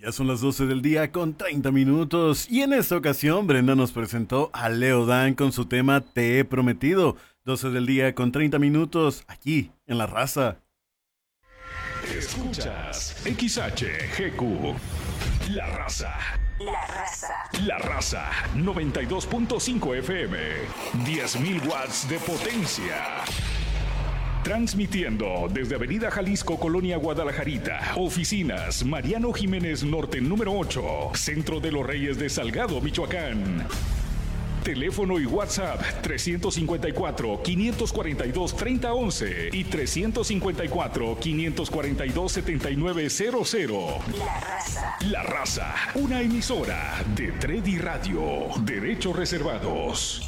Ya son las 12 del día con 30 minutos y en esta ocasión Brenda nos presentó a Leo Dan con su tema Te he prometido. 12 del día con 30 minutos aquí en La Raza. Escuchas XHGQ, La Raza. La Raza. La Raza, 92.5 FM, 10.000 watts de potencia. Transmitiendo desde Avenida Jalisco, Colonia Guadalajarita. Oficinas Mariano Jiménez Norte, número 8. Centro de los Reyes de Salgado, Michoacán. Teléfono y WhatsApp 354-542-3011 y 354-542-7900. La Raza. La Raza, una emisora de Tredi Radio. Derechos reservados.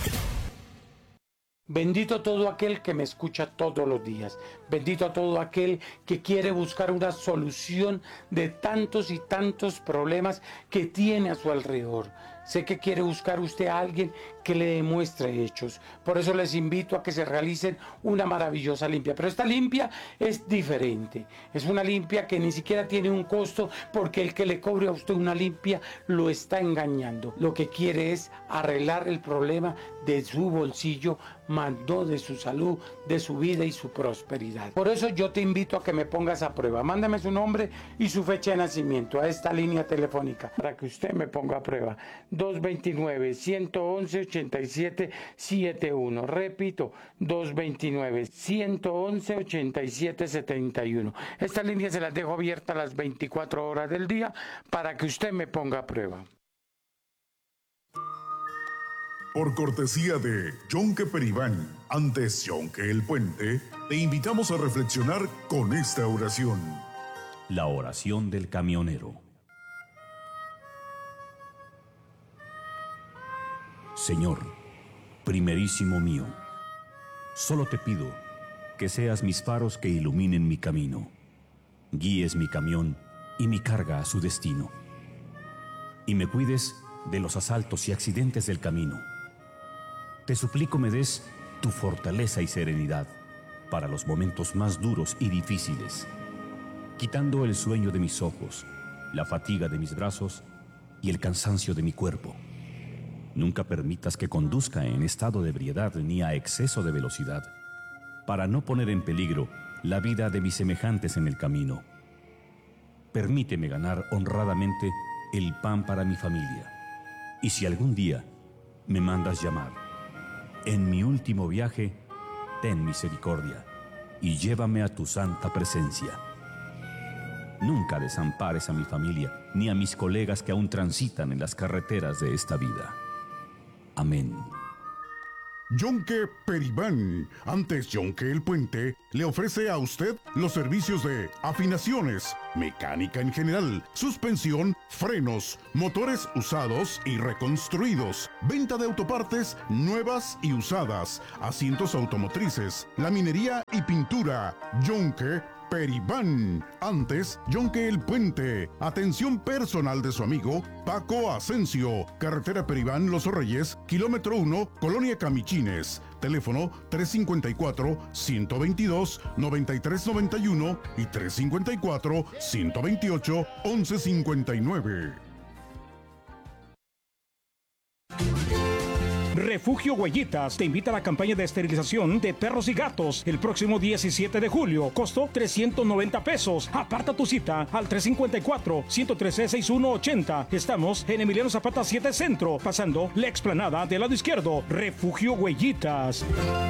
Bendito todo aquel que me escucha todos los días. Bendito todo aquel que quiere buscar una solución de tantos y tantos problemas que tiene a su alrededor. Sé que quiere buscar usted a alguien que le demuestre hechos. Por eso les invito a que se realicen una maravillosa limpia. Pero esta limpia es diferente. Es una limpia que ni siquiera tiene un costo, porque el que le cobre a usted una limpia lo está engañando. Lo que quiere es arreglar el problema de su bolsillo, más no de su salud, de su vida y su prosperidad. Por eso yo te invito a que me pongas a prueba. Mándame su nombre y su fecha de nacimiento a esta línea telefónica para que usted me ponga a prueba. 229-111-8771. Repito, 229-111-8771. Esta línea se las dejo abierta las 24 horas del día para que usted me ponga a prueba. Por cortesía de Yonke Peribán, antes Yonke el Puente, te invitamos a reflexionar con esta oración. La oración del camionero. Señor, primerísimo mío, solo te pido que seas mis faros que iluminen mi camino, guíes mi camión y mi carga a su destino, y me cuides de los asaltos y accidentes del camino. Te suplico me des tu fortaleza y serenidad para los momentos más duros y difíciles, quitando el sueño de mis ojos, la fatiga de mis brazos y el cansancio de mi cuerpo. Nunca permitas que conduzca en estado de ebriedad ni a exceso de velocidad, para no poner en peligro la vida de mis semejantes en el camino. Permíteme ganar honradamente el pan para mi familia. Y si algún día me mandas llamar, en mi último viaje, ten misericordia y llévame a tu santa presencia. Nunca desampares a mi familia ni a mis colegas que aún transitan en las carreteras de esta vida. Amén. Yonke Peribán, antes Yonke el Puente, le ofrece a usted los servicios de afinaciones, mecánica en general, suspensión, frenos, motores usados y reconstruidos, venta de autopartes nuevas y usadas, asientos automotrices, laminería y pintura. Yonke Peribán, antes Yonke el Puente. Atención personal de su amigo Paco Asensio, carretera Peribán Los Reyes, kilómetro 1, Colonia Camichines. Teléfono 354-122-9391 y 354-128-1159. Refugio Huellitas te invita a la campaña de esterilización de perros y gatos el próximo 17 de julio. Costo 390 pesos. Aparta tu cita al 354-113-6180. Estamos en Emiliano Zapata 7 Centro, pasando la explanada del lado izquierdo. Refugio Huellitas.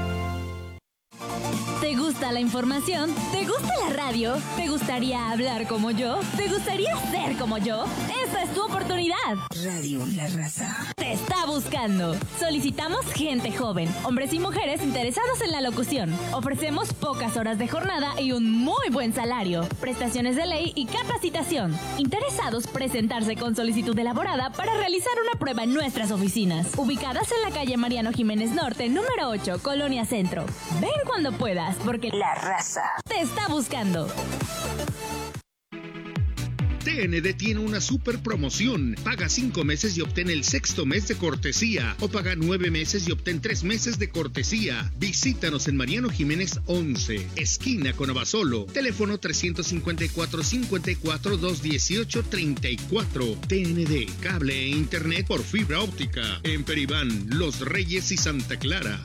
¿Te gusta la información? ¿Te gusta la radio? ¿Te gustaría hablar como yo? ¿Te gustaría ser como yo? ¡Esta es tu oportunidad! Radio La Raza te está buscando. Solicitamos gente joven, hombres y mujeres interesados en la locución. Ofrecemos pocas horas de jornada y un muy buen salario, prestaciones de ley y capacitación. Interesados presentarse con solicitud elaborada para realizar una prueba en nuestras oficinas, ubicadas en la calle Mariano Jiménez Norte, número 8, Colonia Centro. Ven cuando puedas, porque La Raza te está buscando. TND tiene una super promoción. Paga 5 meses y obtén el 6º mes de cortesía, o paga 9 meses y obtén 3 meses de cortesía. Visítanos en Mariano Jiménez 11, esquina con Abasolo. Teléfono 354-54-218-34. TND, cable e internet por fibra óptica. En Peribán, Los Reyes y Santa Clara.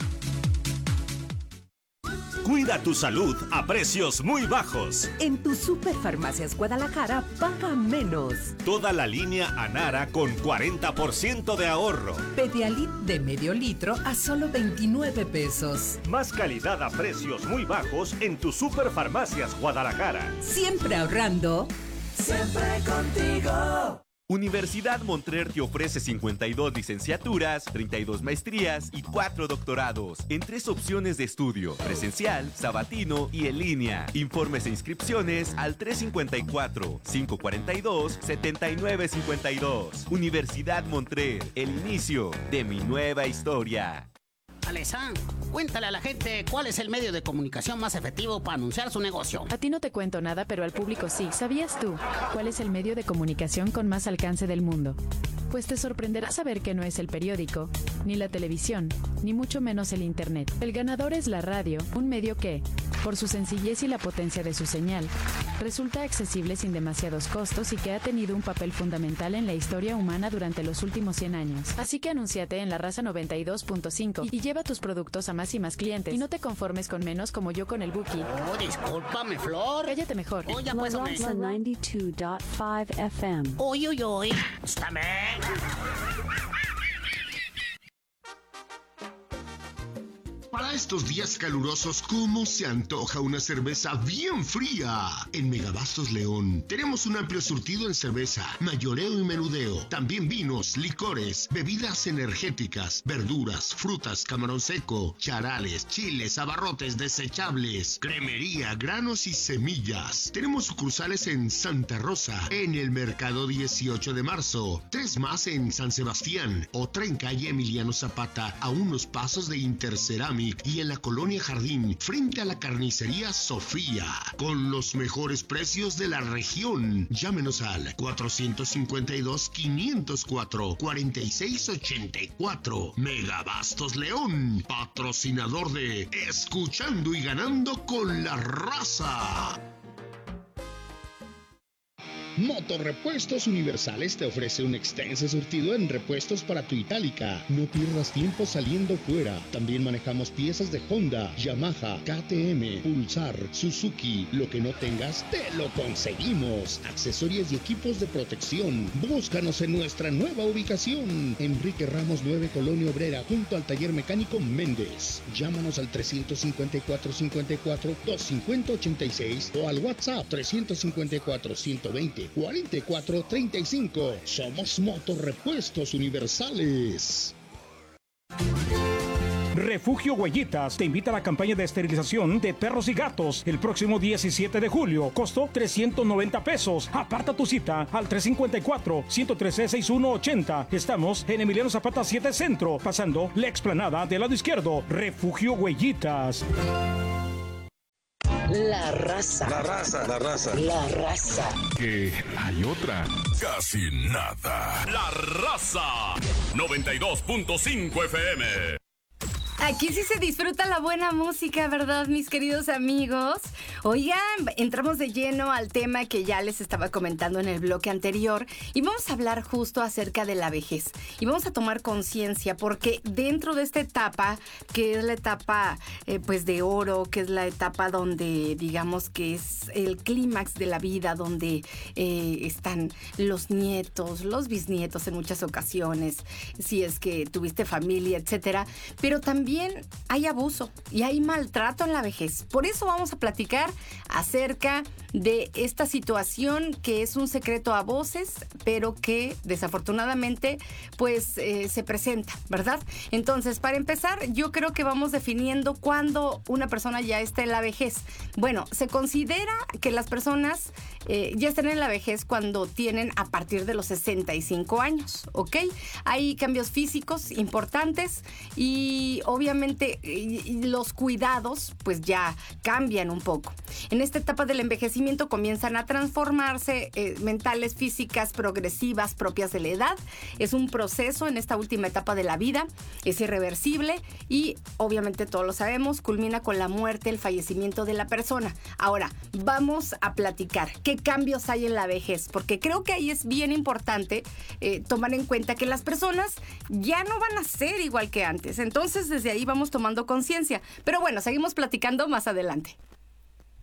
Cuida tu salud a precios muy bajos. En tu Superfarmacias Guadalajara paga menos. Toda la línea Anara con 40% de ahorro. Pedialit de medio litro a solo 29 pesos. Más calidad a precios muy bajos en tu Superfarmacias Guadalajara. Siempre ahorrando. Siempre contigo. Universidad Montclair te ofrece 52 licenciaturas, 32 maestrías y 4 doctorados, en 3 opciones de estudio: presencial, sabatino y en línea. Informes e inscripciones al 354-542-7952. Universidad Montclair, el inicio de mi nueva historia. Alessandro, cuéntale a la gente cuál es el medio de comunicación más efectivo para anunciar su negocio. A ti no te cuento nada, pero al público sí. ¿Sabías tú cuál es el medio de comunicación con más alcance del mundo? Pues te sorprenderá saber que no es el periódico, ni la televisión, ni mucho menos el internet. El ganador es la radio, un medio que, por su sencillez y la potencia de su señal, resulta accesible sin demasiados costos y que ha tenido un papel fundamental en la historia humana durante los últimos 100 años. Así que anúnciate en La Raza 92.5 y lleva tus productos a más y más clientes. Y no te conformes con menos como yo con el Buki. Oh, discúlpame, Flor. Cállate mejor. Oye, pues, La Raza 92.5 FM. Uy, uy, uy. Estáme. Para estos días calurosos, ¿cómo se antoja una cerveza bien fría? En Megabastos León tenemos un amplio surtido en cerveza, mayoreo y menudeo. También vinos, licores, bebidas energéticas, verduras, frutas, camarón seco, charales, chiles, abarrotes desechables, cremería, granos y semillas. Tenemos sucursales en Santa Rosa, en el Mercado 18 de Marzo, 3 más en San Sebastián, otra en calle Emiliano Zapata, a unos pasos de Interceramic, y en la Colonia Jardín, frente a la carnicería Sofía, con los mejores precios de la región. Llámenos al 452-504-4684. Megabastos León, patrocinador de Escuchando y Ganando con la Raza. Motorrepuestos Universales te ofrece un extenso surtido en repuestos para tu Itálica. No pierdas tiempo saliendo fuera. También manejamos piezas de Honda, Yamaha, KTM, Pulsar, Suzuki. Lo que no tengas, te lo conseguimos. Accesorios y equipos de protección. Búscanos en nuestra nueva ubicación. Enrique Ramos 9, Colonia Obrera, junto al Taller Mecánico Méndez. Llámanos al 354-54-250-86 o al WhatsApp 354-120-4435. Somos Motorrepuestos Universales. Refugio Huellitas te invita a la campaña de esterilización de perros y gatos el próximo 17 de julio. Costo 390 pesos. Aparta tu cita al 354-113-6180. Estamos en Emiliano Zapata 7 Centro, pasando la explanada del lado izquierdo. Refugio Huellitas. La Raza. La Raza. La Raza. La Raza. Que hay otra. Casi nada. La Raza 92.5 FM. Aquí sí se disfruta la buena música, ¿verdad, mis queridos amigos? Oigan, entramos de lleno al tema que ya les estaba comentando en el bloque anterior y vamos a hablar justo acerca de la vejez. Y vamos a tomar conciencia porque dentro de esta etapa, que es la etapa pues de oro, que es la etapa donde digamos que es el clímax de la vida, donde están los nietos, los bisnietos en muchas ocasiones, si es que tuviste familia, etcétera, pero también hay abuso y hay maltrato en la vejez. Por eso vamos a platicar acerca de esta situación que es un secreto a voces, pero que desafortunadamente pues se presenta, ¿verdad? Entonces, para empezar, yo creo que vamos definiendo cuándo una persona ya está en la vejez. Bueno, se considera que las personas ya están en la vejez cuando tienen a partir de los 65 años, ¿ok? Hay cambios físicos importantes y obviamente los cuidados pues ya cambian un poco. En esta etapa del envejecimiento comienzan a transformarse mentales, físicas, progresivas, propias de la edad. Es un proceso en esta última etapa de la vida, es irreversible y obviamente todos lo sabemos, culmina con la muerte, el fallecimiento de la persona. Ahora, vamos a platicar qué cambios hay en la vejez, porque creo que ahí es bien importante tomar en cuenta que las personas ya no van a ser igual que antes. Entonces, desde ahí vamos tomando conciencia. Pero bueno, seguimos platicando más adelante.